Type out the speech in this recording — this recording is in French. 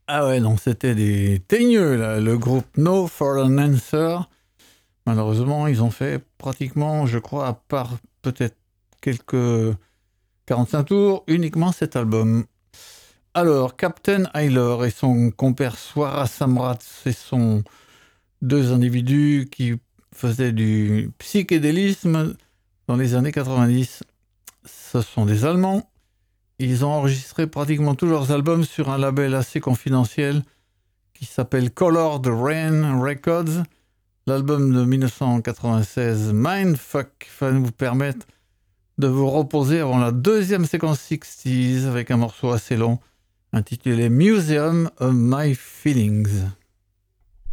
Ah ouais, donc c'était des teigneux, là, le groupe No for an Answer. Malheureusement, ils ont fait pratiquement, je crois, à part peut-être quelques 45 tours, uniquement cet album. Alors, Captain Ayler et son compère Swara Samrat, ce sont deux individus qui faisaient du psychédélisme dans les années 90. Ce sont des Allemands. Ils ont enregistré pratiquement tous leurs albums sur un label assez confidentiel qui s'appelle Colored Rain Records. L'album de 1996, Mindfuck, va vous permettre de vous reposer avant la deuxième séquence 60s avec un morceau assez long intitulé Museum of My Feelings.